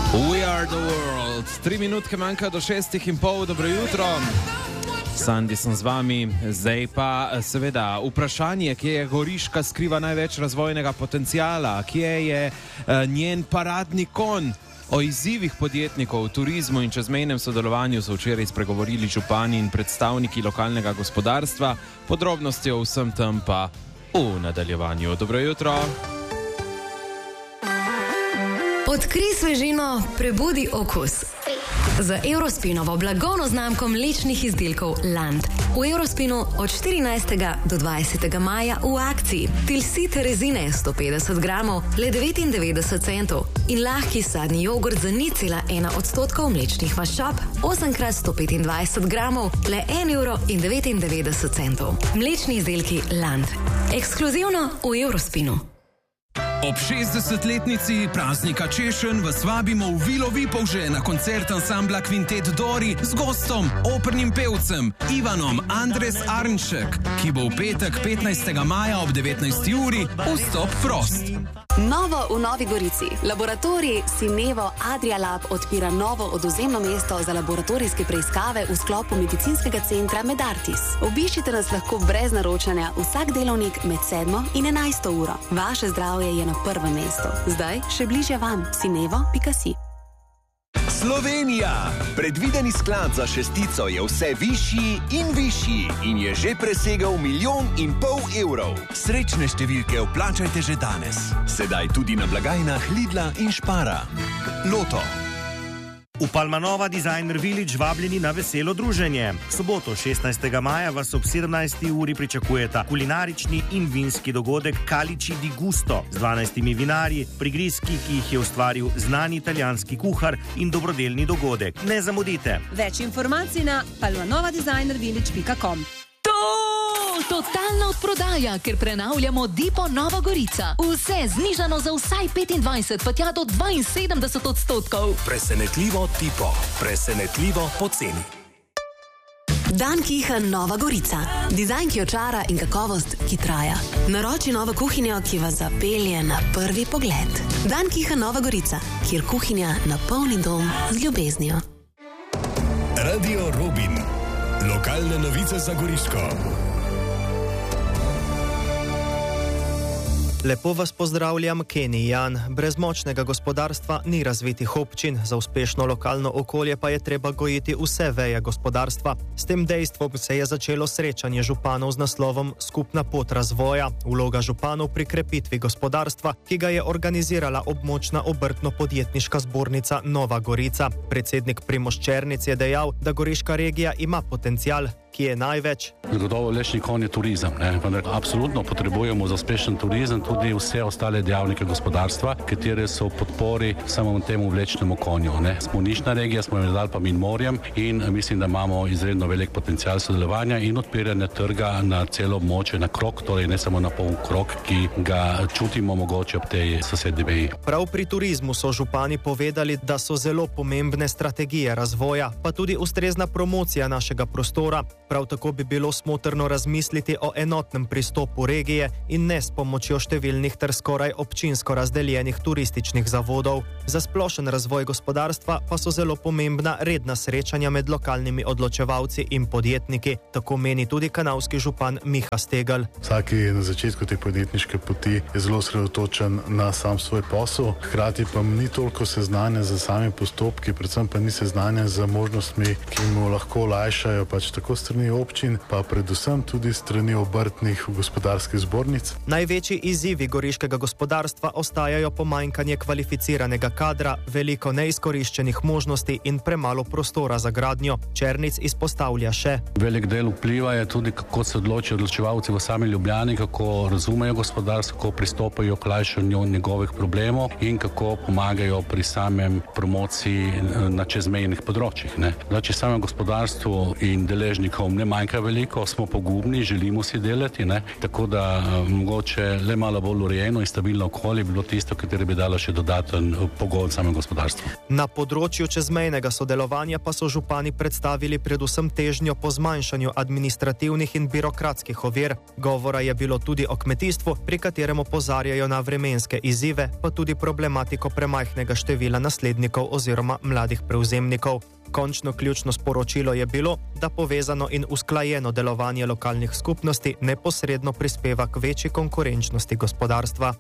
We are the world. 3 minutke manjka do 6:30. Dobro jutro. Sandi sem z vami. Zdaj pa seveda vprašanje, kje je Goriška skriva največ razvojnega potencijala, kje je njen paradni konj. O izzivih podjetnikov v turizmu in čezmejnem sodelovanju so včeraj spregovorili župani in predstavniki lokalnega gospodarstva. Podrobnosti o vsem tem pa v nadaljevanju. Dobro jutro. Odkrij svežino, prebudi okus. Z Eurospinovo blagovno znamko mlečnih izdelkov Land. V Eurospinu od 14. do 20. maja v akciji tilsite rezine 150 gramov le 99 centov in lahki sadni jogurt za 0,1% mlečnih maščob 8x125 gramov le 1,99 €. Mlečni izdelki Land. Ekskluzivno v Eurospinu. Ob 60-letnici praznika Češenj vas vabimo v Vilo Vipavže na koncert ansambla Kvintet Dori z gostom, opernim pevcem Ivanom Andres Arnšek, ki bo v petek 15. maja ob 19. uri vstop prost. Novo v Novi Gorici. Laboratorij Sinevo Adria Lab odpira novo odvzemno mesto za laboratorijske preiskave v sklopu medicinskega centra Medartis. Obiščite nas lahko brez naročanja vsak delovnik med 7. in 11. uro. Vaše zdravje je na prvem mestu. Zdaj še bližje vam. Sinevo.si. Slovenija! Predvideni sklad za šestico je vse višji in višji in je že presegel 1,5 milijona €. Srečne številke vplačajte že danes. Sedaj tudi na blagajnah Lidla in Spara. Loto. V Palmanova Designer Village vabljeni na veselo druženje. Soboto 16. maja vas ob 17. uri pričakujeta kulinarični in vinski dogodek Calici di Gusto z 12 vinarji, prigrizki, ki jih je ustvaril znani italijanski kuhar in dobrodelni dogodek. Ne zamudite. Več informacij na palmanovadesignervillage.com. Totalna odprodaja, ker prenavljamo Dipo Nova Gorica. Vse znižano za vsaj 25, pa tja do 72%. Presenetljivo Dipo. Presenetljivo poceni. Dan Kiha Nova Gorica. Dizajn, ki očara in kakovost, ki traja. Naroči novo kuhinjo, ki vas zapelje na prvi pogled. Dan Kiha Nova Gorica, kjer kuhinja napolni dom z ljubeznijo. Radio Robin. Lokalne novice za Goriško. Lepo vas pozdravljam, Kenny Jan. Brez močnega gospodarstva ni razvitih občin, za uspešno lokalno okolje pa je treba gojiti vse veje gospodarstva. S tem dejstvom se je začelo srečanje županov z naslovom Skupna pot razvoja, vloga županov pri krepitvi gospodarstva, ki ga je organizirala območna obrtno-podjetniška zbornica Nova Gorica. Predsednik Primož Černic je dejal, da goriška regija ima potencial, ki je največ. Zagotovo lečni konj je turizem, vendar absolutno potrebujemo za uspešen turizem tudi vse ostale dejavnike gospodarstva, katere so v podpori samo temu vlečnemu konju. Smo nišna regija, smo med Alpami in morjem in mislim, da imamo izredno velik potencial sodelovanja in odpiranja trga na celo območje, na krog, torej ne samo na pol krog, ki ga čutimo mogoče ob tej sosednji meji. Prav pri turizmu so župani povedali, da so zelo pomembne strategije razvoja, pa tudi ustrezna promocija našega prostora. Prav tako bi bilo smotrno razmisliti o enotnem pristopu regije in ne s pomočjo številnih ter skoraj občinsko razdeljenih turističnih zavodov. Za splošen razvoj gospodarstva pa so zelo pomembna redna srečanja med lokalnimi odločevalci in podjetniki, tako meni tudi kanalski župan Miha Stegel. Vsaki na začetku te podjetniške poti je zelo osredotočen na sam svoj posel, hkrati pa ni toliko seznanjen za sami postopki, predvsem pa ni seznanjen za možnostmi, ki mu lahko olajšajo tako strani občin, pa predvsem tudi strani obrtnih gospodarskih zbornic. Največji izzivi goriškega gospodarstva ostajajo pomanjkanje kvalificiranega kadra, veliko neizkoriščenih možnosti in premalo prostora za gradnjo. Černic izpostavlja še. Velik del vpliva je tudi, kako se odločijo odločevalci v sami Ljubljani, kako razumejo gospodarstvo, kako pristopajo k lajšanju njegovih problemov in kako pomagajo pri samem promociji na čezmejnih področjih. Če samem gospodarstvu in deležnikom ne manjka veliko, smo pogumni, želimo si delati, ne? Tako da mogoče le malo bolj urejeno in stabilno okolje bi bilo tisto, katero bi dalo še dodaten pogon samemu gospodarstvu. Na področju čezmejnega sodelovanja pa so župani predstavili predvsem težnjo po zmanjšanju administrativnih in birokratskih ovir. Govora je bilo tudi o kmetijstvu, pri katerem opozarjajo na vremenske izzive, pa tudi problematiko premajhnega števila naslednikov oziroma mladih prevzemnikov. Končno ključno sporočilo je bilo, da povezano in usklajeno delovanje lokalnih skupnosti neposredno prispeva k večji konkurenčnosti gospodarstva.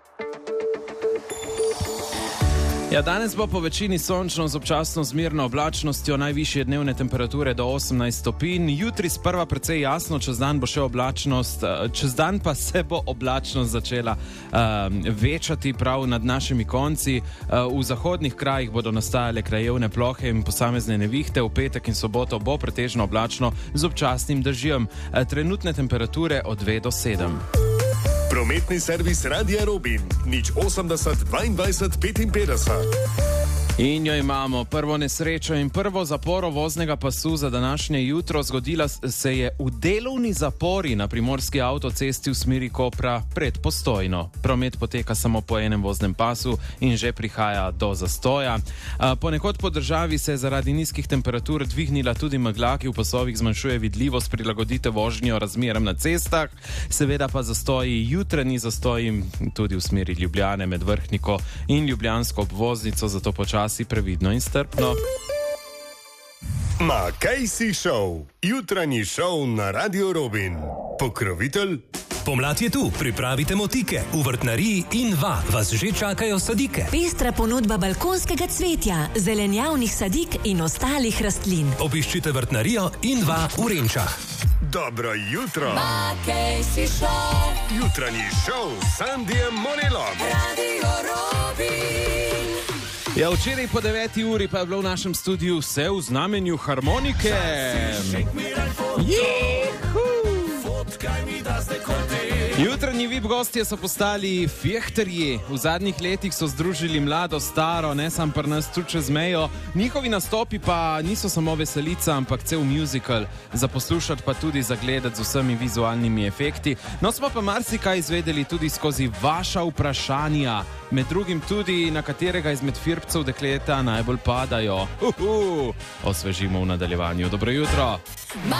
Ja, danes bo po večini sončno z občasno zmerno oblačnostjo, najvišje dnevne temperature do 18 stopinj. Jutri sprva precej jasno, čez dan bo še oblačnost, čez dan pa se bo oblačnost začela večati prav nad našimi konci. V zahodnih krajih bodo nastajale krajevne plohe in posamezne nevihte. V petek in soboto bo pretežno oblačno z občasnim dežjem. Trenutne temperature od 2 do 7. Prometni servis Radia Robin, 080 22 55. In jo imamo, prvo nesrečo in prvo zaporo voznega pasu za današnje jutro. Zgodila se je v delovni zapori na primorski avtocesti v smeri Kopra pred Postojno. Promet poteka samo po enem voznem pasu in že prihaja do zastoja. Ponekod po državi se je zaradi nizkih temperatur dvignila tudi megla, ki v pasovih zmanjšuje vidljivost, prilagodite vožnjo razmeram na cestah. Seveda pa zastoji, jutranji zastoji tudi v smeri Ljubljane med Vrhniko in ljubljansko obvoznico, zato počasi previdno in strpno. Ma kaj si šov? Jutranji šov na Radio Robin. Pokrovitelj? Pomlad je tu, pripravite motike. V vrtnariji Inva vas že čakajo sadike. Pestra ponudba balkonskega cvetja, zelenjavnih sadik in ostalih rastlin. Obiščite vrtnarijo Inva v Renčah. Dobro jutro. Ma kaj si šov? Jutranji šov s Sandijem Monelom. Radio Robin. Ja, včeraj po 9. uri pa je bilo v našem studiu vse v znamenju harmonike. Jutranji VIP gostje so postali fehterji. V zadnjih letih so združili mlado, staro, ne sam pri nas tudi čez mejo. Njihovi nastopi pa niso samo veselica, ampak cel musical. Za poslušati pa tudi za gledati z vsemi vizualnimi efekti. No, smo pa marsikaj izvedeli tudi skozi vaša vprašanja. Med drugim tudi, na katerega izmed firpcev dekleta najbolj padajo. Osvežimo v nadaljevanju. Dobro jutro.